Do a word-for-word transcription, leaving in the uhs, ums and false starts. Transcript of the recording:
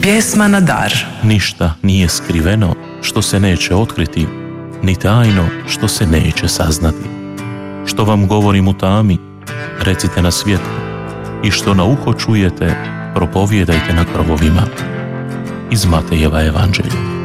Pjesma na dar. Ništa nije skriveno što se neće otkriti, ni tajno što se neće saznati. Što vam govorim u tami, recite na svjetlu, i što na uho čujete, propovijedajte na krovovima. Iz Matejeva evanđelja.